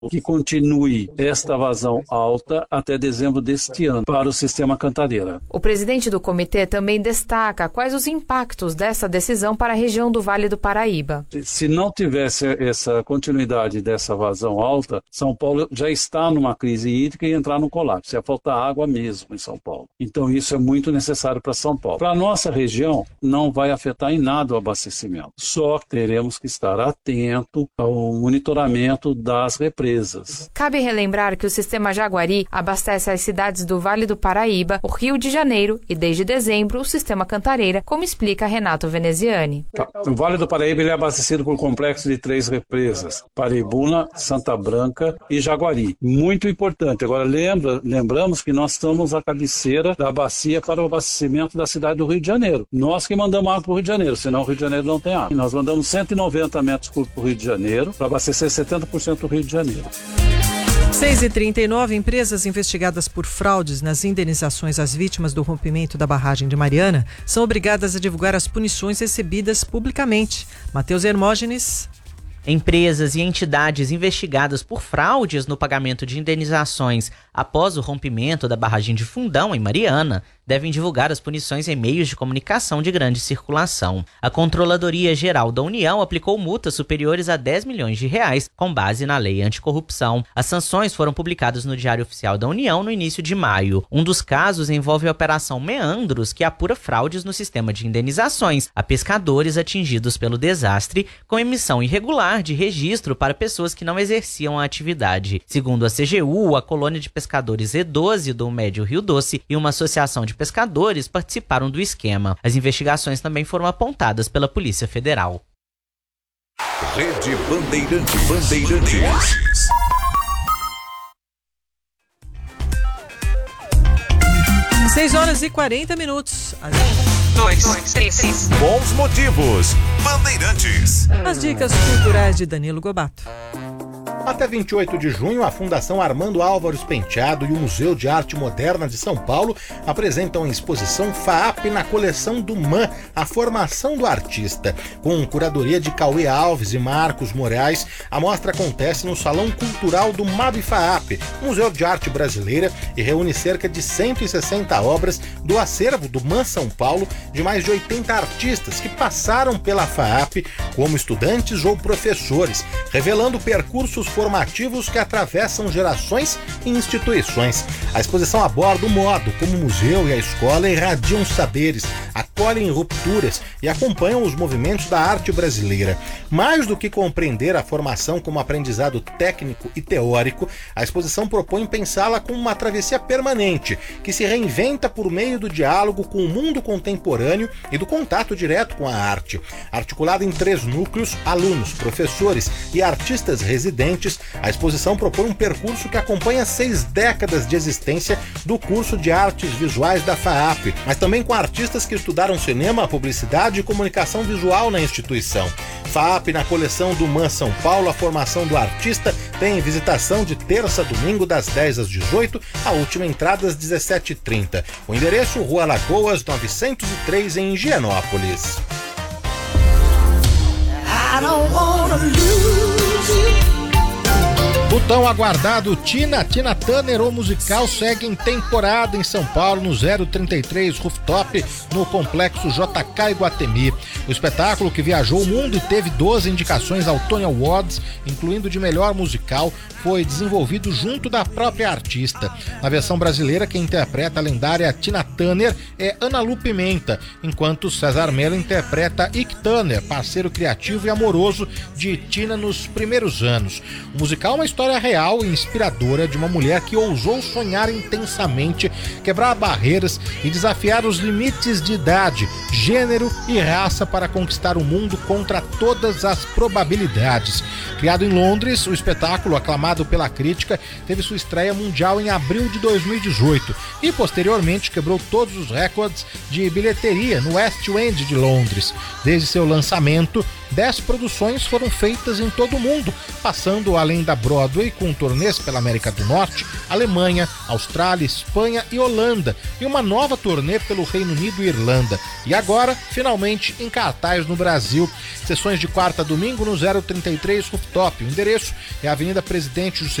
que continue esta vazão alta até dezembro deste ano para o sistema Cantareira. O presidente do comitê também destaca quais os impactos dessa decisão para a região do Vale do Paraíba. Se não tivesse essa continuidade dessa vazão alta, São Paulo já está numa crise hídrica e entrar no colapso. Ia faltar água mesmo em São Paulo. Então isso é muito necessário para São Paulo. Para a nossa região, não vai afetar em nada o abastecimento. Só teremos que estar atento ao monitoramento das represas. Cabe relembrar que o sistema Jaguari abastece as cidades do Vale do Paraíba, o Rio de Janeiro e, desde dezembro, o sistema Cantareira, como explica Renato Veneziani. O Vale do Paraíba ele é abastecido por um complexo de 3 represas, Paraibuna, Santa Branca e Jaguari. Muito importante. Agora, lembramos que nós estamos à cabeceira da bacia para o abastecimento da cidade do Rio de Janeiro. Nós que mandamos água para o Rio de Janeiro, senão o Rio de Janeiro não tem água. Nós mandamos 190 metros cúbicos para o Rio de Janeiro para abastecer 70% do Rio de Janeiro. 6h39, empresas investigadas por fraudes nas indenizações às vítimas do rompimento da barragem de Mariana são obrigadas a divulgar as punições recebidas publicamente. Matheus Hermógenes. Empresas e entidades investigadas por fraudes no pagamento de indenizações após o rompimento da barragem de Fundão, em Mariana, devem divulgar as punições em meios de comunicação de grande circulação. A Controladoria Geral da União aplicou multas superiores a 10 milhões de reais com base na Lei Anticorrupção. As sanções foram publicadas no Diário Oficial da União no início de maio. Um dos casos envolve a Operação Meandros, que apura fraudes no sistema de indenizações a pescadores atingidos pelo desastre, com emissão irregular de registro para pessoas que não exerciam a atividade. Segundo a CGU, a colônia de pescadores E12 do Médio Rio Doce e uma associação de pescadores participaram do esquema. As investigações também foram apontadas pela Polícia Federal. Rede Bandeirantes. 6h40. 2, 3. Bons motivos. Bandeirantes. As dicas culturais de Danilo Gobato. Até 28 de junho, a Fundação Armando Álvares Penteado e o Museu de Arte Moderna de São Paulo apresentam a exposição FAAP na coleção do MAN, a formação do artista. Com curadoria de Cauê Alves e Marcos Moraes, a mostra acontece no Salão Cultural do MAB FAAP, Museu de Arte Brasileira, e reúne cerca de 160 obras do acervo do MAN São Paulo, de mais de 80 artistas que passaram pela FAAP como estudantes ou professores, revelando percursos formativos que atravessam gerações e instituições. A exposição aborda o modo como o museu e a escola irradiam saberes, acolhem rupturas e acompanham os movimentos da arte brasileira. Mais do que compreender a formação como aprendizado técnico e teórico, a exposição propõe pensá-la como uma travessia permanente, que se reinventa por meio do diálogo com o mundo contemporâneo e do contato direto com a arte. Articulada em 3 núcleos, alunos, professores e artistas residentes, a exposição propõe um percurso que acompanha 6 décadas de existência do curso de artes visuais da FAAP, mas também com artistas que estudaram cinema, publicidade e comunicação visual na instituição. FAAP na coleção do MAN São Paulo, a formação do artista, tem visitação de terça a domingo das 10 às 18, a última entrada às 17h30. O endereço, Rua Lagoas 903, em Higienópolis. O tão aguardado Tina Turner, o musical, segue em temporada em São Paulo, no 033 Rooftop, no Complexo JK Iguatemi. O espetáculo, que viajou o mundo e teve 12 indicações ao Tony Awards, incluindo de melhor musical, foi desenvolvido junto da própria artista. Na versão brasileira, quem interpreta a lendária Tina Turner é Ana Lu Pimenta, enquanto César Mello interpreta Ike Turner, parceiro criativo e amoroso de Tina nos primeiros anos. O musical é uma história real e inspiradora de uma mulher que ousou sonhar intensamente, quebrar barreiras e desafiar os limites de idade, gênero e raça para conquistar o mundo contra todas as probabilidades. Criado em Londres, o espetáculo, aclamado pela crítica, teve sua estreia mundial em abril de 2018 e posteriormente quebrou todos os recordes de bilheteria no West End de Londres. Desde seu lançamento, 10 produções foram feitas em todo o mundo, passando além da Broadway Broadway com turnês pela América do Norte, Alemanha, Austrália, Espanha e Holanda, e uma nova turnê pelo Reino Unido e Irlanda. E agora, finalmente, em cartaz no Brasil. Sessões de quarta a domingo no 033 Rooftop. O endereço é a Avenida Presidente